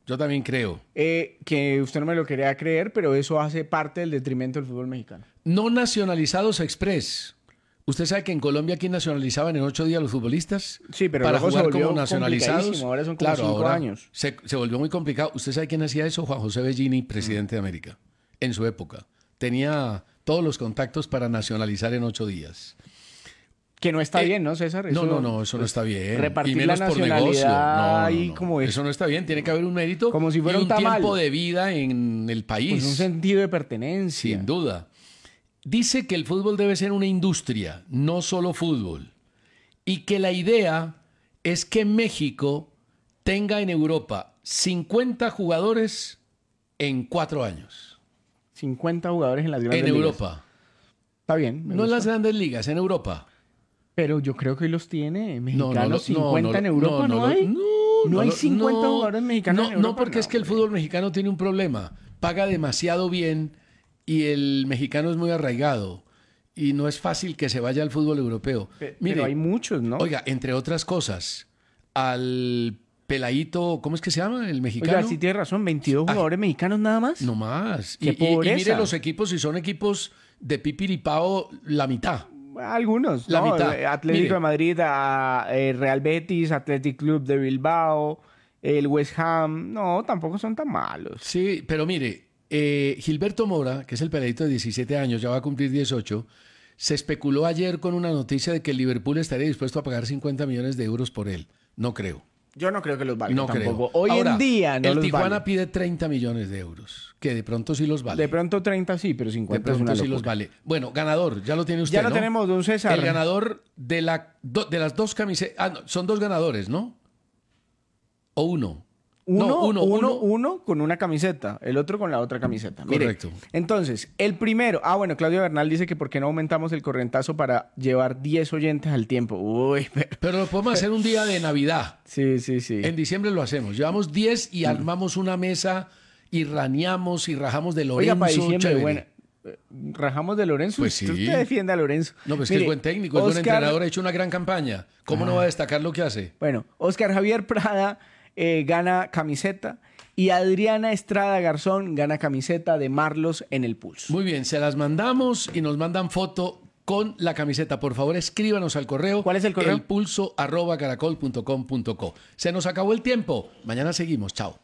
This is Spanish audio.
Yo también creo. Que usted no me lo quería creer, pero eso hace parte del detrimento del fútbol mexicano. No nacionalizados express. ¿Usted sabe que en Colombia aquí nacionalizaban en 8 días los futbolistas? Sí, pero para luego jugar se volvió como nacionalizados. complicadísimo. Ahora son como Claro, 5 ahora años. se volvió muy complicado. ¿Usted sabe quién hacía eso? Juan José Bellini, presidente de América, en su época. Tenía todos los contactos para nacionalizar en 8 días. Que no está bien, ¿no, César? No, eso no está bien. Repartir Y menos la por negocio. nacionalidad No, y como eso no está bien. Tiene que haber un mérito como si fuera y un un tamal. tiempo de vida en el país. Pues un sentido de pertenencia. Sin duda. Dice que el fútbol debe ser una industria, no solo fútbol. Y que la idea es que México tenga en Europa 50 jugadores en 4 años. 50 jugadores en las grandes En ligas. Europa. Está bien. No en las grandes ligas, en Europa. Pero yo creo que hoy los tiene mexicanos. No, 50 en Europa, ¿no hay? ¿No hay 50 jugadores mexicanos en Europa? No, porque es que el fútbol mexicano tiene un problema. Paga demasiado bien y el mexicano es muy arraigado. Y no es fácil que se vaya al fútbol europeo. Mire, pero hay muchos, ¿no? Oiga, entre otras cosas, al peladito, ¿cómo es que se llama? El mexicano. Oiga, sí tiene razón, 22 jugadores mexicanos nada más. No más. ¡Qué pobreza! Y mire los equipos, si son equipos de pipiripao, la mitad. Algunos, La ¿no? mitad. Atlético Mire. de Madrid, Real Betis, Athletic Club de Bilbao, el West Ham. No, tampoco son tan malos. Sí, pero mire, Gilberto Mora, que es el peladito de 17 años, ya va a cumplir 18, se especuló ayer con una noticia de que el Liverpool estaría dispuesto a pagar 50 millones de euros por él. No creo. Yo no creo que los valga No tampoco. creo. Hoy Ahora, en día no el los Tijuana vale. pide 30 millones de euros, que de pronto sí los vale. De pronto 30 sí, pero De 50 es pronto una sí los locura. vale. Bueno, ganador, ya lo tiene usted, Ya lo ¿no? tenemos, don César. El ganador de las dos camisetas. Ah, no, son 2 ganadores, ¿no? ¿O uno? Uno con una camiseta, el otro con la otra camiseta. Mire, Correcto. entonces, el primero... bueno, Claudio Bernal dice que por qué no aumentamos el correntazo para llevar 10 oyentes al tiempo. Uy, Pero lo podemos hacer un día de Navidad. Sí. En diciembre lo hacemos. Llevamos 10 y armamos una mesa y raneamos y rajamos de Lorenzo. Oiga, para diciembre, chévere. bueno, rajamos de Lorenzo. Pues sí. Usted defiende a Lorenzo. No, pues Mire, que es buen técnico, es buen Oscar- entrenador, ha hecho una gran campaña. ¿Cómo no va a destacar lo que hace? Bueno, Oscar Javier Prada gana camiseta y Adriana Estrada Garzón gana camiseta de Marlos en el Pulso. Muy bien, se las mandamos y nos mandan foto con la camiseta. Por favor, escríbanos al correo. ¿Cuál es el correo? elpulso@caracol.com.co. Se nos acabó el tiempo. Mañana seguimos. Chao.